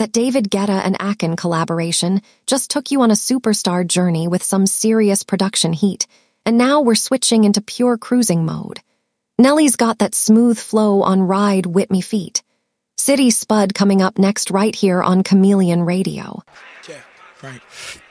that David Guetta and Akin collaboration just took you on a superstar journey with some serious production heat, and now we're switching into pure cruising mode. Nelly's got that smooth flow on Ride Whip Me Feet. City Spud coming up next right here on Chameleon Radio. Yeah, right.